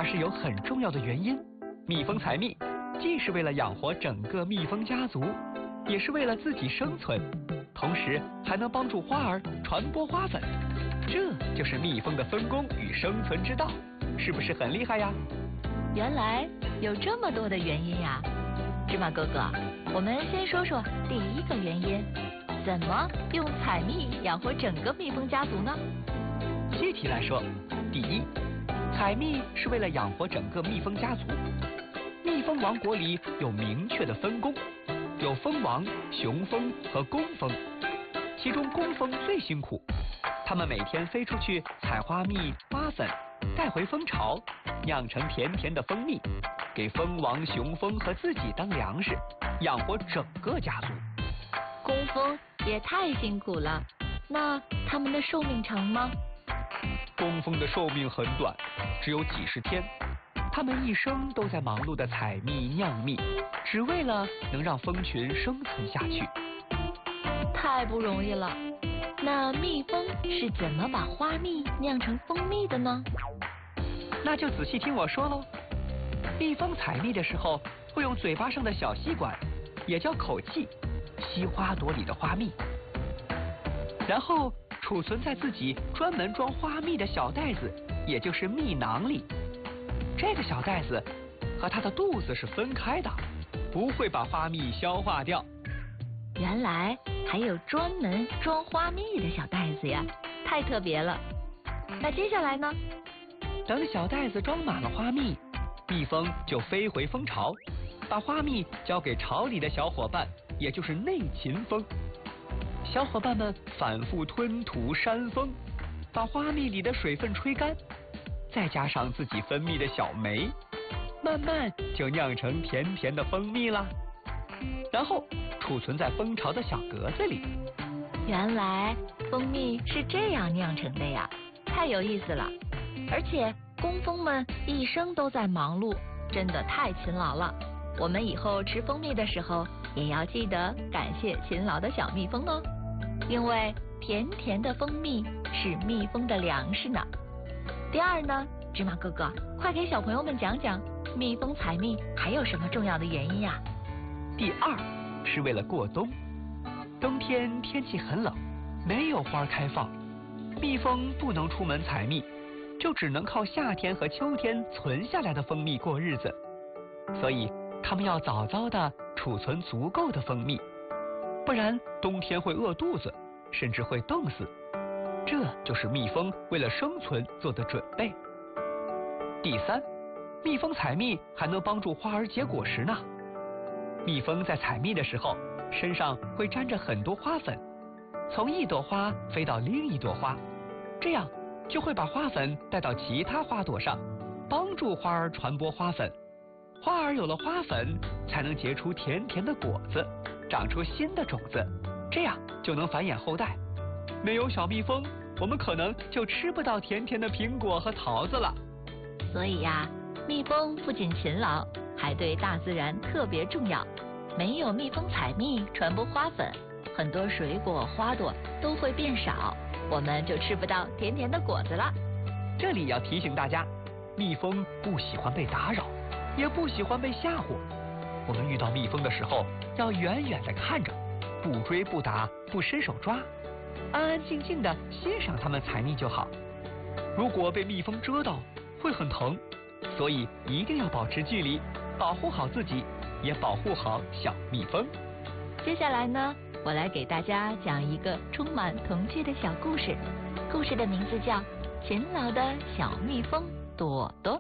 而是有很重要的原因。蜜蜂采蜜既是为了养活整个蜜蜂家族，也是为了自己生存，同时还能帮助花儿传播花粉。这就是蜜蜂的分工与生存之道，是不是很厉害呀？ 原来有这么多的原因呀！芝麻哥哥，我们先说说第一个原因，怎么用采蜜养活整个蜜蜂家族呢？ 具体来说，第一，采蜜是为了养活整个蜜蜂家族。蜜蜂王国里有明确的分工，有蜂王、雄蜂和工蜂，其中工蜂最辛苦，它们每天飞出去采花蜜、花粉，带回蜂巢，酿成甜甜的蜂蜜，给蜂王、雄蜂和自己当粮食，养活整个家族。 工蜂也太辛苦了，那它们的寿命长吗？ 工蜂的寿命很短，只有几十天。它们一生都在忙碌的采蜜酿蜜，只为了能让蜂群生存下去。 太不容易了。那蜜蜂是怎么把花蜜酿成蜂蜜的呢？ 那就仔细听我说喽。蜜蜂采蜜的时候，会用嘴巴上的小吸管，也叫口器，吸花朵里的花蜜，然后储存在自己专门装花蜜的小袋子，也就是蜜囊里。这个小袋子和它的肚子是分开的，不会把花蜜消化掉。 原来还有专门装花蜜的小袋子呀，太特别了。那接下来呢？ 等小袋子装满了花蜜，蜜蜂就飞回蜂巢，把花蜜交给巢里的小伙伴，也就是内勤蜂。小伙伴们反复吞吐扇风，把花蜜里的水分吹干，再加上自己分泌的小酶，慢慢就酿成甜甜的蜂蜜啦。然后储存在蜂巢的小格子里。 原来蜂蜜是这样酿成的呀，太有意思了。而且工蜂们一生都在忙碌，真的太勤劳了。我们以后吃蜂蜜的时候，也要记得感谢勤劳的小蜜蜂哦，因为甜甜的蜂蜜是蜜蜂的粮食呢。第二呢，芝麻哥哥，快给小朋友们讲讲蜜蜂采蜜还有什么重要的原因呀？ 第二是为了过冬，冬天天气很冷，没有花开放，蜜蜂不能出门采蜜，就只能靠夏天和秋天存下来的蜂蜜过日子，所以它们要早早的储存足够的蜂蜜，不然冬天会饿肚子，甚至会冻死。这就是蜜蜂为了生存做的准备。第三，蜜蜂采蜜还能帮助花儿结果实呢。蜜蜂在采蜜的时候，身上会沾着很多花粉，从一朵花飞到另一朵花，这样就会把花粉带到其他花朵上，帮助花儿传播花粉。花儿有了花粉，才能结出甜甜的果子，长出新的种子，这样就能繁衍后代。没有小蜜蜂，我们可能就吃不到甜甜的苹果和桃子了。 所以呀，蜜蜂不仅勤劳，还对大自然特别重要。没有蜜蜂采蜜传播花粉，很多水果花朵都会变少，我们就吃不到甜甜的果子了。 这里要提醒大家，蜜蜂不喜欢被打扰，也不喜欢被吓唬。我们遇到蜜蜂的时候，要远远地看着，不追不打，不伸手抓，安安静静地欣赏它们采蜜就好。如果被蜜蜂蛰到，会很疼，所以一定要保持距离，保护好自己，也保护好小蜜蜂。 接下来呢，我来给大家讲一个充满童趣的小故事，故事的名字叫《勤劳的小蜜蜂朵朵》。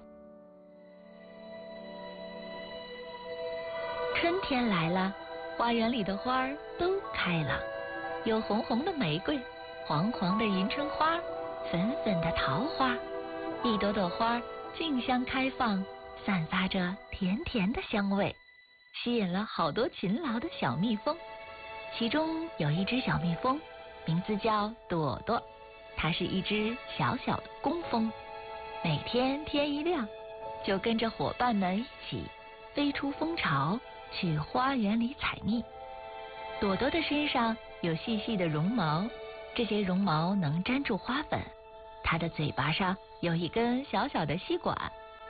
春天来了，花园里的花儿都开了，有红红的玫瑰，黄黄的迎春花，粉粉的桃花，一朵朵花竞相开放，散发着甜甜的香味，吸引了好多勤劳的小蜜蜂。其中有一只小蜜蜂，名字叫朵朵，它是一只小小的工蜂，每天天一亮，就跟着伙伴们一起飞出蜂巢，去花园里采蜜。朵朵的身上有细细的绒毛，这些绒毛能粘住花粉。它的嘴巴上有一根小小的吸管，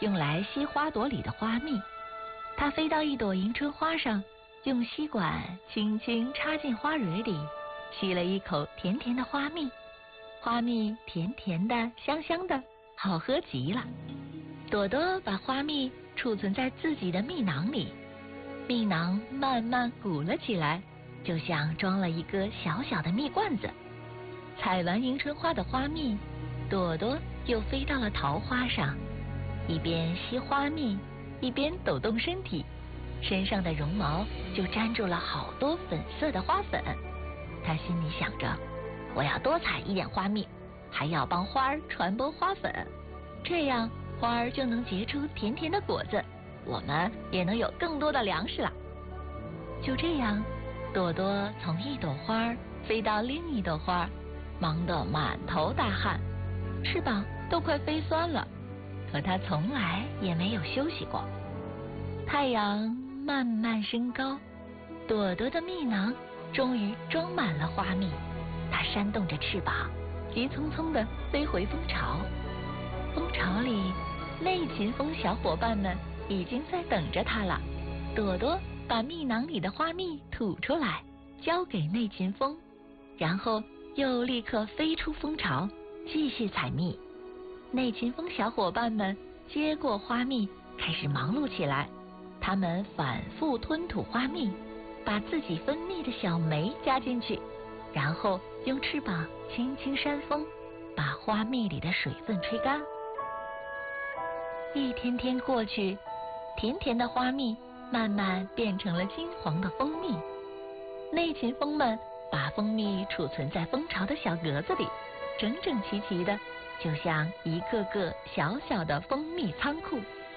用来吸花朵里的花蜜。它飞到一朵迎春花上，用吸管轻轻插进花蕊里，吸了一口甜甜的花蜜。花蜜甜甜的，香香的，好喝极了。朵朵把花蜜储存在自己的蜜囊里，蜜囊慢慢鼓了起来，就像装了一个小小的蜜罐子。采完迎春花的花蜜，朵朵又飞到了桃花上，一边吸花蜜，一边抖动身体，身上的绒毛就沾住了好多粉色的花粉。她心里想着，我要多采一点花蜜，还要帮花儿传播花粉，这样花儿就能结出甜甜的果子，我们也能有更多的粮食了。就这样，朵朵从一朵花飞到另一朵花，忙得满头大汗，翅膀都快飞酸了。可她从来也没有休息过。太阳慢慢升高，朵朵的蜜囊终于装满了花蜜。它扇动着翅膀，急匆匆地飞回蜂巢。蜂巢里，内勤蜂小伙伴们已经在等着它了。朵朵把蜜囊里的花蜜吐出来，交给内勤蜂，然后又立刻飞出蜂巢，继续采蜜。内勤蜂小伙伴们接过花蜜，开始忙碌起来。他们反复吞吐花蜜，把自己分泌的小酶加进去，然后用翅膀轻轻扇风，把花蜜里的水分吹干。一天天过去，甜甜的花蜜慢慢变成了金黄的蜂蜜。内勤蜂们把蜂蜜储存在蜂巢的小格子里，整整齐齐的，就像一个个小小的蜂蜜仓库。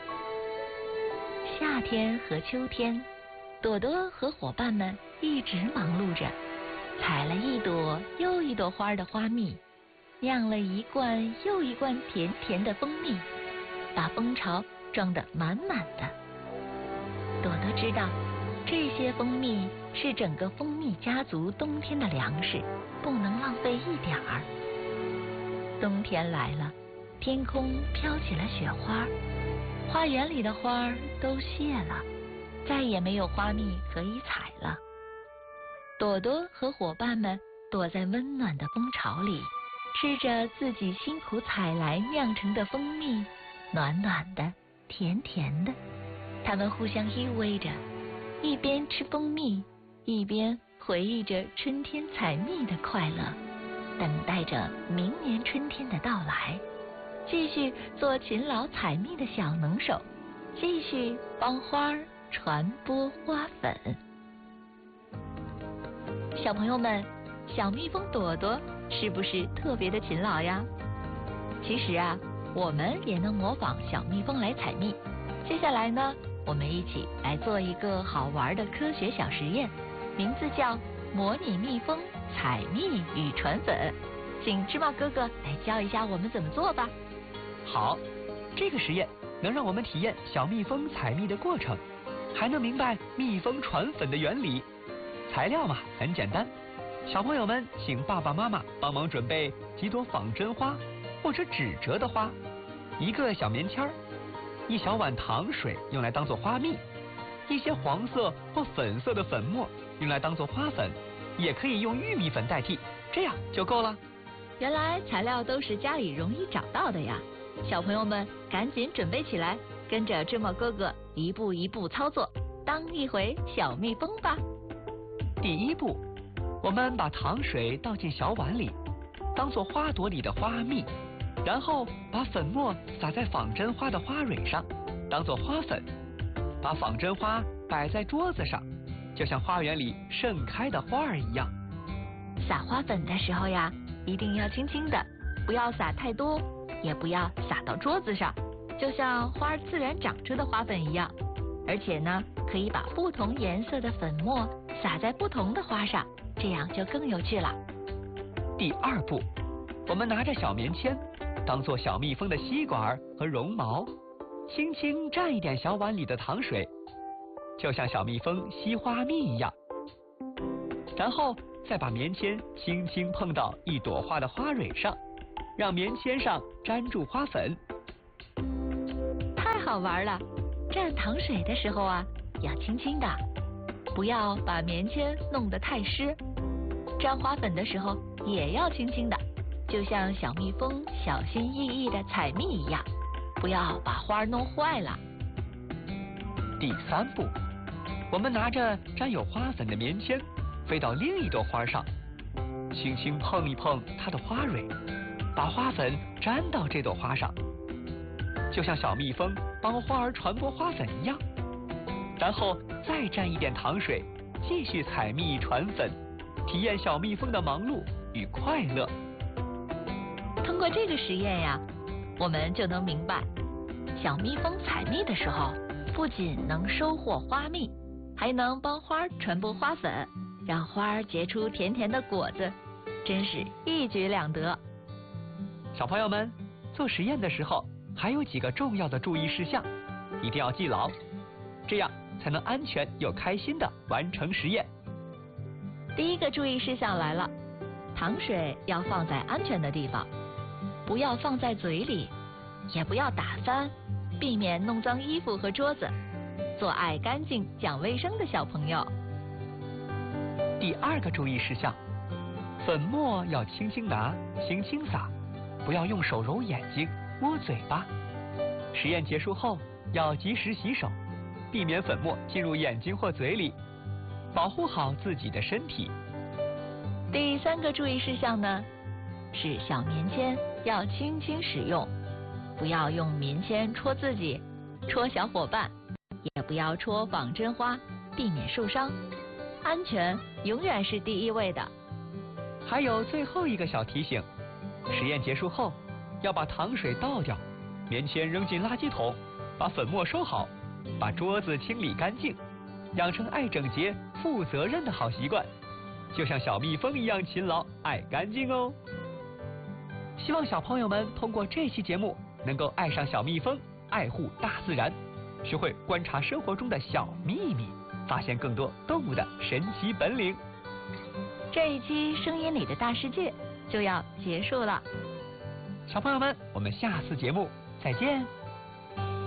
夏天和秋天，朵朵和伙伴们一直忙碌着，采了一朵又一朵花的花蜜，酿了一罐又一罐甜甜的蜂蜜，把蜂巢装得满满的。朵朵知道，这些蜂蜜是整个蜂蜜家族冬天的粮食，不能浪费一点儿。冬天来了，天空飘起了雪花，花园里的花儿都谢了，再也没有花蜜可以采了。朵朵和伙伴们躲在温暖的蜂巢里，吃着自己辛苦采来酿成的蜂蜜，暖暖的，甜甜的。他们互相依偎着，一边吃蜂蜜，一边回忆着春天采蜜的快乐，等待着明年春天的到来，继续做勤劳采蜜的小能手，继续帮花儿传播花粉。小朋友们，小蜜蜂朵朵是不是特别的勤劳呀？其实啊，我们也能模仿小蜜蜂来采蜜。接下来呢，我们一起来做一个好玩的科学小实验，名字叫模拟蜜蜂采蜜与传粉。请芝麻哥哥来教一下我们怎么做吧。 好，这个实验能让我们体验小蜜蜂采蜜的过程，还能明白蜜蜂传粉的原理。材料嘛，很简单，小朋友们请爸爸妈妈帮忙准备几朵仿真花或者纸折的花，一个小棉签儿，一小碗糖水用来当做花蜜，一些黄色或粉色的粉末用来当做花粉，也可以用玉米粉代替，这样就够了。 原来材料都是家里容易找到的呀，小朋友们赶紧准备起来，跟着芝麻哥哥一步一步操作，当一回小蜜蜂吧。 第一步，我们把糖水倒进小碗里，当做花朵里的花蜜，然后把粉末撒在仿真花的花蕊上，当做花粉，把仿真花摆在桌子上，就像花园里盛开的花儿一样。 撒花粉的时候呀，一定要轻轻的，不要撒太多，也不要撒到桌子上，就像花自然长出的花粉一样。而且呢，可以把不同颜色的粉末撒在不同的花上，这样就更有趣了。 第二步，我们拿着小棉签，当做小蜜蜂的吸管和绒毛，轻轻蘸一点小碗里的糖水，就像小蜜蜂吸花蜜一样。然后再把棉签轻轻碰到一朵花的花蕊上，让棉签上沾住花粉。 太好玩了。蘸糖水的时候啊，要轻轻的，不要把棉签弄得太湿。沾花粉的时候也要轻轻的，就像小蜜蜂小心翼翼的采蜜一样，不要把花弄坏了。 第3步，我们拿着沾有花粉的棉签，飞到另一朵花上，轻轻碰一碰它的花蕊，把花粉沾到这朵花上，就像小蜜蜂帮花儿传播花粉一样。然后再蘸一点糖水，继续采蜜传粉，体验小蜜蜂的忙碌与快乐。 通过这个实验呀，我们就能明白，小蜜蜂采蜜的时候，不仅能收获花蜜，还能帮花传播花粉，让花结出甜甜的果子，真是一举两得。 小朋友们，做实验的时候还有几个重要的注意事项，一定要记牢，这样才能安全又开心地完成实验。 第一个注意事项来了，糖水要放在安全的地方，不要放在嘴里，也不要打翻，避免弄脏衣服和桌子，做爱干净讲卫生的小朋友。 第2个注意事项，粉末要轻轻拿，轻轻撒，不要用手揉眼睛、摸嘴巴。实验结束后要及时洗手，避免粉末进入眼睛或嘴里，保护好自己的身体。 第3个注意事项呢，是小棉签要轻轻使用，不要用棉签戳自己、戳小伙伴，也不要戳仿真花，避免受伤。安全永远是第一位的。 还有最后一个小提醒，实验结束后要把糖水倒掉，棉签扔进垃圾桶，把粉末收好，把桌子清理干净，养成爱整洁、负责任的好习惯，就像小蜜蜂一样勤劳、爱干净哦。希望小朋友们通过这期节目能够爱上小蜜蜂，爱护大自然，学会观察生活中的小秘密，发现更多动物的神奇本领。 这一期声音里的大世界就要结束了， 小朋友们，我们下次节目再见。